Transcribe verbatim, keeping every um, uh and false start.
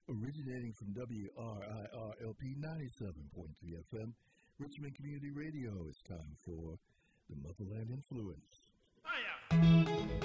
Originating from W R I R L P ninety-seven point three F M, Richmond Community Radio, it's time for the Motherland Influence. Hiya.